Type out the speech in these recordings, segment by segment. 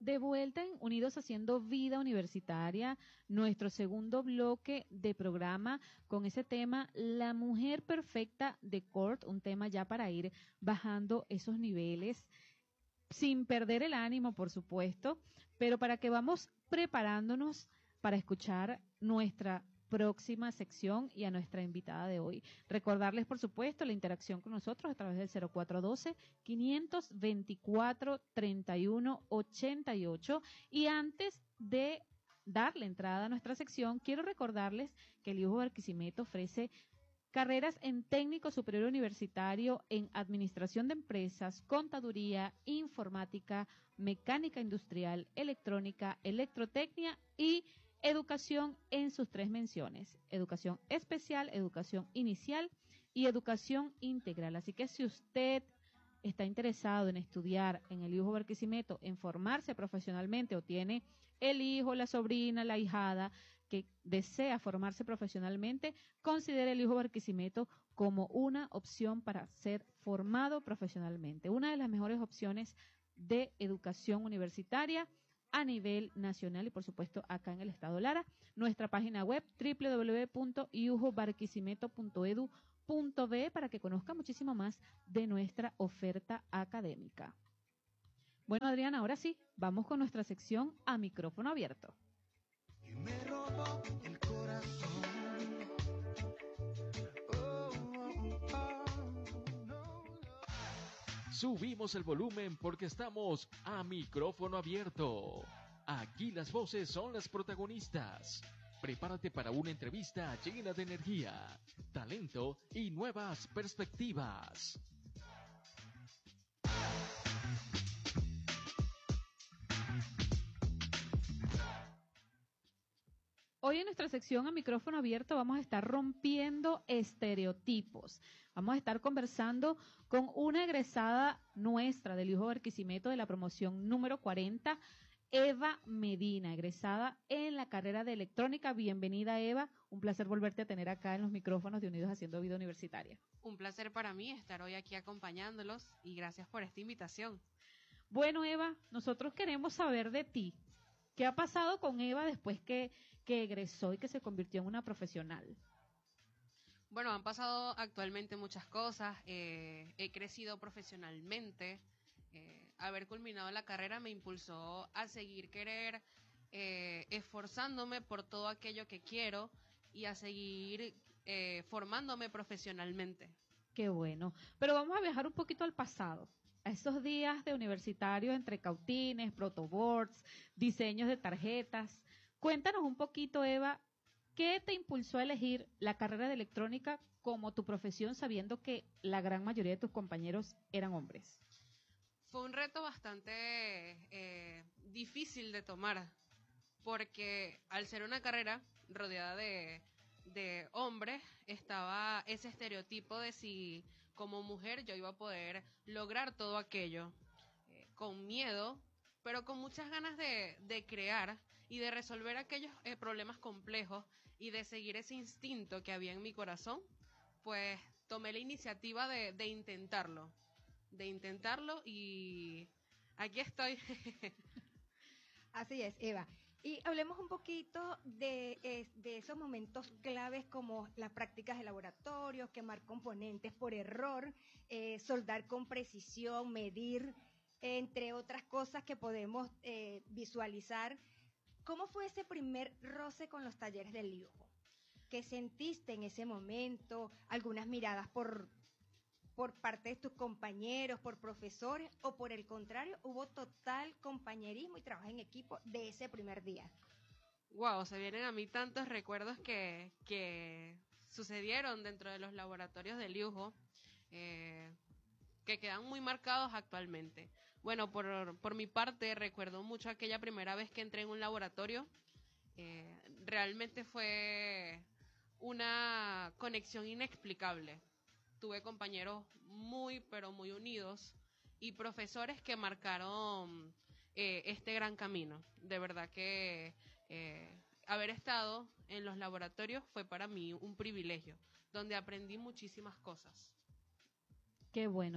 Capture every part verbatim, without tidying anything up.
De vuelta en Unidos Haciendo Vida Universitaria, nuestro segundo bloque de programa con ese tema, La Mujer Perfecta de Kurt, un tema ya para ir bajando esos niveles, sin perder el ánimo, por supuesto, pero para que vamos preparándonos para escuchar nuestra próxima sección y a nuestra invitada de hoy. Recordarles, por supuesto, la interacción con nosotros a través del cero cuatro uno dos, cinco dos cuatro, tres uno ocho ocho. Y antes de darle entrada a nuestra sección, quiero recordarles que el I U J O Barquisimeto ofrece carreras en técnico superior universitario en administración de empresas, contaduría, informática, mecánica industrial, electrónica, electrotecnia y educación en sus tres menciones: educación especial, educación inicial y educación integral. Así que si usted está interesado en estudiar en el I U J O Barquisimeto, en formarse profesionalmente, o tiene el hijo, la sobrina, la ahijada que desea formarse profesionalmente, considere el I U J O Barquisimeto como una opción para ser formado profesionalmente. Una de las mejores opciones de educación universitaria a nivel nacional y, por supuesto, acá en el estado Lara. Nuestra página web doble u doble u doble u punto i u j o barquisimeto punto e d u punto b para que conozca muchísimo más de nuestra oferta académica. Bueno, Adriana, ahora sí, vamos con nuestra sección A Micrófono Abierto. Y me robó el corazón. Oh, oh, oh, no, no. Subimos el volumen porque estamos a micrófono abierto. Aquí las voces son las protagonistas. Prepárate para una entrevista llena de energía, talento y nuevas perspectivas. Hoy en nuestra sección A Micrófono Abierto vamos a estar rompiendo estereotipos. Vamos a estar conversando con una egresada nuestra del I U J O Barquisimeto de la promoción número cuarenta, Eva Medina, egresada en la carrera de electrónica. Bienvenida, Eva. Un placer volverte a tener acá en los micrófonos de Unidos Haciendo Vida Universitaria. Un placer para mí estar hoy aquí acompañándolos y gracias por esta invitación. Bueno, Eva, nosotros queremos saber de ti. ¿Qué ha pasado con Eva después que, que egresó y que se convirtió en una profesional? Bueno, han pasado actualmente muchas cosas. Eh, he crecido profesionalmente. Eh, haber culminado la carrera me impulsó a seguir querer, eh, esforzándome por todo aquello que quiero y a seguir eh, formándome profesionalmente. Qué bueno. Pero vamos a viajar un poquito al pasado, a esos días de universitario entre cautines, protoboards, diseños de tarjetas. Cuéntanos un poquito, Eva, ¿qué te impulsó a elegir la carrera de electrónica como tu profesión, sabiendo que la gran mayoría de tus compañeros eran hombres? Fue un reto bastante eh, difícil de tomar, porque al ser una carrera rodeada de, de hombres, estaba ese estereotipo de si como mujer yo iba a poder lograr todo aquello, eh, con miedo, pero con muchas ganas de, de crear y de resolver aquellos eh, problemas complejos y de seguir ese instinto que había en mi corazón. Pues tomé la iniciativa de, de intentarlo. de intentarlo y aquí estoy. Así es, Eva. Y hablemos un poquito de, de esos momentos claves como las prácticas de laboratorio, quemar componentes por error, eh, soldar con precisión, medir, entre otras cosas que podemos eh, visualizar. ¿Cómo fue ese primer roce con los talleres del I U J O? ¿Qué sentiste en ese momento? ¿Algunas miradas por... por parte de tus compañeros, por profesores, o por el contrario, hubo total compañerismo y trabajo en equipo de ese primer día? Wow, se vienen a mí tantos recuerdos que, que sucedieron dentro de los laboratorios del I U J O, eh, que quedan muy marcados actualmente. Bueno, por, por mi parte, recuerdo mucho aquella primera vez que entré en un laboratorio. Eh, realmente fue una conexión inexplicable. Tuve compañeros muy, pero muy unidos y profesores que marcaron eh, este gran camino. De verdad que eh, haber estado en los laboratorios fue para mí un privilegio, donde aprendí muchísimas cosas. Qué bueno.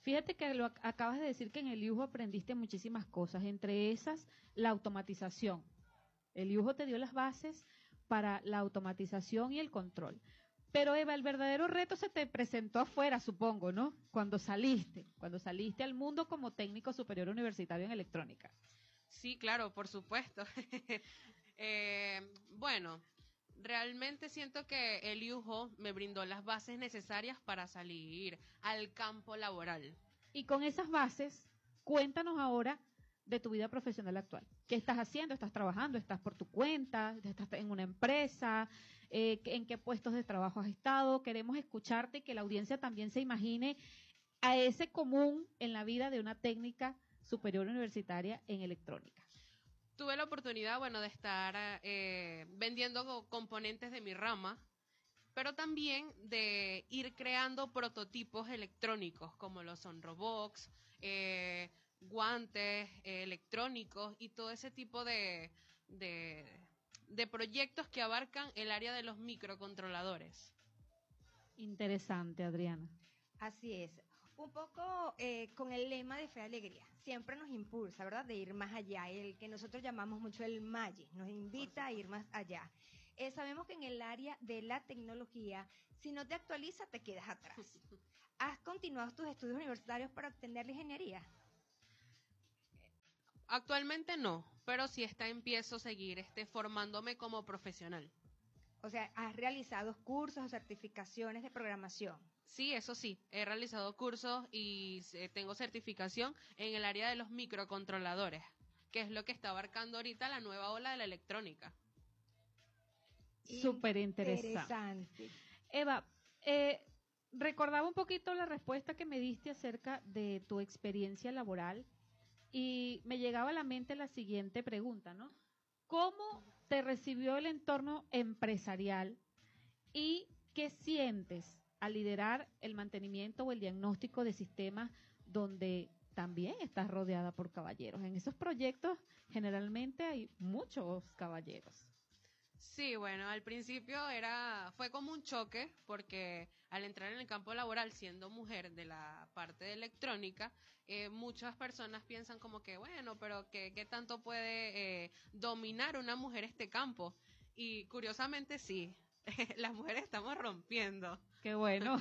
Fíjate que lo ac- acabas de decir que en el I U J O aprendiste muchísimas cosas, entre esas la automatización. El I U J O te dio las bases para la automatización y el control. Pero Eva, el verdadero reto se te presentó afuera, supongo, ¿no? Cuando saliste, cuando saliste al mundo como técnico superior universitario en electrónica. Sí, claro, por supuesto. Eh, bueno, realmente siento que el I U J O me brindó las bases necesarias para salir al campo laboral. Y con esas bases, cuéntanos ahora de tu vida profesional actual. ¿Qué estás haciendo? ¿Estás trabajando? ¿Estás por tu cuenta? ¿Estás en una empresa? Eh, ¿En qué puestos de trabajo has estado? Queremos escucharte y que la audiencia también se imagine a ese común en la vida de una técnica superior universitaria en electrónica. Tuve la oportunidad, bueno, de estar eh, vendiendo co- componentes de mi rama, pero también de ir creando prototipos electrónicos, como lo son robots, eh, guantes eh, electrónicos y todo ese tipo de, de, de proyectos que abarcan el área de los microcontroladores. Interesante, Adriana. Así es. Un poco eh, con el lema de Fe Alegría. Siempre nos impulsa, ¿verdad? De ir más allá. El que nosotros llamamos mucho el MAGI. Nos invita a ir más allá. Eh, sabemos que en el área de la tecnología, si no te actualizas, te quedas atrás. ¿Has continuado tus estudios universitarios para obtener la ingeniería? Actualmente no, pero sí está empiezo a seguir este, formándome como profesional. O sea, ¿has realizado cursos o certificaciones de programación? Sí, eso sí, he realizado cursos y eh, tengo certificación en el área de los microcontroladores, que es lo que está abarcando ahorita la nueva ola de la electrónica. Súper interesante. Interesante. Eva, eh, recordaba un poquito la respuesta que me diste acerca de tu experiencia laboral y me llegaba a la mente la siguiente pregunta, ¿no? ¿Cómo te recibió el entorno empresarial y qué sientes al liderar el mantenimiento o el diagnóstico de sistemas donde también estás rodeada por caballeros? En esos proyectos generalmente hay muchos caballeros. Sí, bueno, al principio era, fue como un choque porque al entrar en el campo laboral siendo mujer de la parte de electrónica, eh, muchas personas piensan como que, bueno, pero ¿qué, qué tanto puede eh, dominar una mujer este campo? Y curiosamente sí, las mujeres estamos rompiendo. Qué bueno.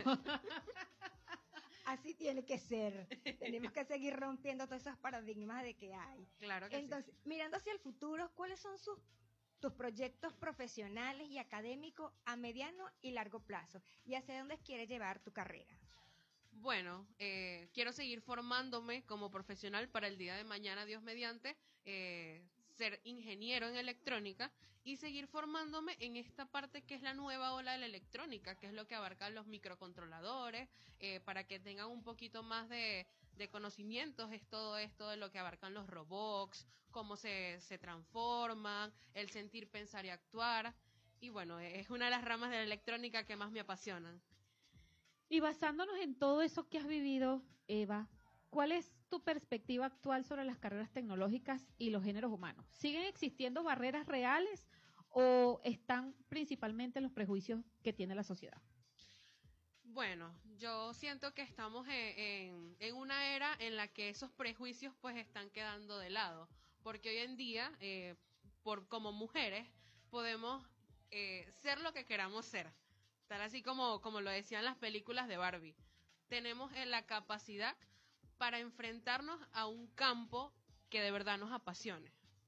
Así tiene que ser. Tenemos que seguir rompiendo todos esos paradigmas de que hay. Claro que Entonces, mirando hacia el futuro, ¿cuáles son sus tus proyectos profesionales y académicos a mediano y largo plazo? ¿Y hacia dónde quieres llevar tu carrera? sí. Bueno, eh, quiero seguir formándome como profesional para el día de mañana, Dios mediante, eh, ser ingeniero en electrónica y seguir formándome en esta parte que es la nueva ola de la electrónica, que es lo que abarcan los microcontroladores, eh, para que tengan un poquito más de, de conocimientos, es todo esto de lo que abarcan los robots, cómo se, se transforman, el sentir, pensar y actuar. Y bueno, es una de las ramas de la electrónica que más me apasionan. Y basándonos en todo eso que has vivido, Eva, ¿cuál es tu perspectiva actual sobre las carreras tecnológicas y los géneros humanos? ¿Siguen existiendo barreras reales o están principalmente los prejuicios que tiene la sociedad? Bueno, yo siento que estamos en, en, en una era en la que esos prejuicios pues están quedando de lado, porque hoy en día, eh, por como mujeres, podemos eh, ser lo que queramos ser, tal así como, como lo decían las películas de Barbie. Tenemos eh, la capacidad para enfrentarnos a un campo que de verdad nos apasione.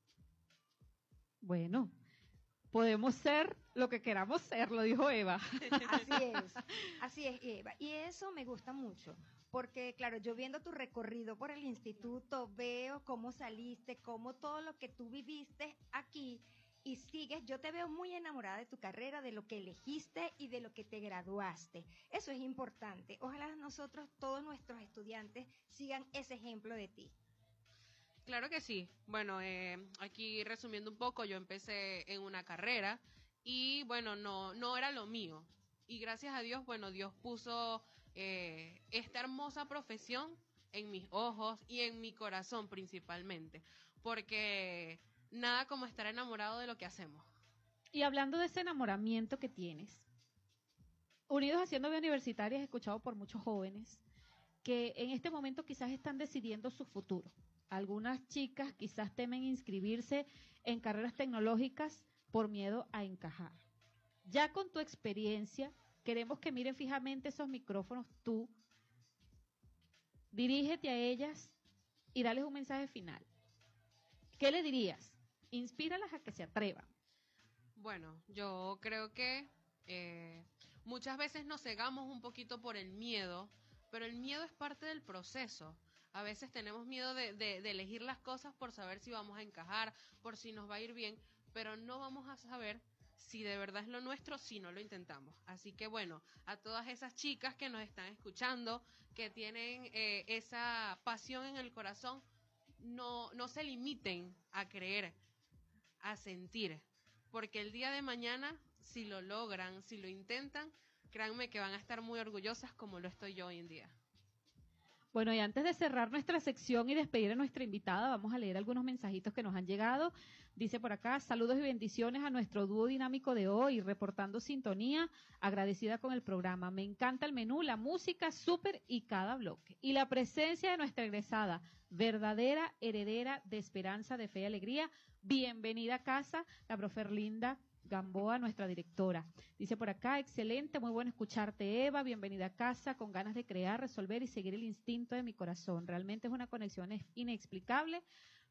Bueno, podemos ser lo que queramos ser, lo dijo Eva. Así es, así es, Eva. Y eso me gusta mucho, porque claro, yo viendo tu recorrido por el instituto, veo cómo saliste, cómo todo lo que tú viviste aquí y sigues, yo te veo muy enamorada de tu carrera, de lo que elegiste y de lo que te graduaste. Eso es importante. Ojalá nosotros, todos nuestros estudiantes, sigan ese ejemplo de ti. Claro que sí. Bueno, eh, aquí resumiendo un poco, yo empecé en una carrera y bueno, no, no era lo mío. Y gracias a Dios, bueno, Dios puso eh, esta hermosa profesión en mis ojos y en mi corazón principalmente, porque nada como estar enamorado de lo que hacemos. Y hablando de ese enamoramiento que tienes, Unidos Haciendo Vida Universitaria es escuchado por muchos jóvenes que en este momento quizás están decidiendo su futuro. Algunas chicas quizás temen inscribirse en carreras tecnológicas por miedo a encajar. Ya con tu experiencia, queremos que miren fijamente esos micrófonos tú, dirígete a ellas y dales un mensaje final. ¿Qué le dirías? Inspíralas a que se atrevan. Bueno, yo creo que eh, muchas veces nos cegamos un poquito por el miedo, pero el miedo es parte del proceso. A veces tenemos miedo de, de, de elegir las cosas por saber si vamos a encajar, por si nos va a ir bien, pero no vamos a saber si de verdad es lo nuestro si no lo intentamos. Así que bueno, a todas esas chicas que nos están escuchando, que tienen eh, esa pasión en el corazón, no, no se limiten a creer, a sentir, porque el día de mañana, si lo logran, si lo intentan, créanme que van a estar muy orgullosas como lo estoy yo hoy en día. Bueno, y antes de cerrar nuestra sección y despedir a nuestra invitada, vamos a leer algunos mensajitos que nos han llegado. Dice por acá, saludos y bendiciones a nuestro dúo dinámico de hoy, reportando sintonía, agradecida con el programa. Me encanta el menú, la música, súper y cada bloque. Y la presencia de nuestra egresada, verdadera heredera de esperanza, de fe y alegría. Bienvenida a casa, la profe Erlinda Gamboa, nuestra directora. Dice por acá, excelente, muy bueno escucharte, Eva, bienvenida a casa, con ganas de crear, resolver y seguir el instinto de mi corazón. Realmente es una conexión inexplicable.